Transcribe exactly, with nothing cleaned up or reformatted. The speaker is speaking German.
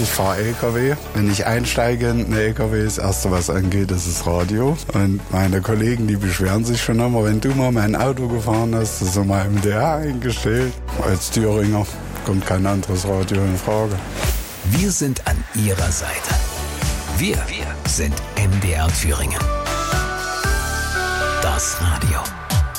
Ich fahre L K W. Wenn ich einsteige in einen L K W, das Erste, was angeht, das ist Radio. Und meine Kollegen, die beschweren sich schon immer, wenn du mal mein Auto gefahren hast, das ist immer M D R eingestellt. Als Thüringer kommt kein anderes Radio in Frage. Wir sind an Ihrer Seite. Wir, wir sind M D R Thüringen. Das Radio.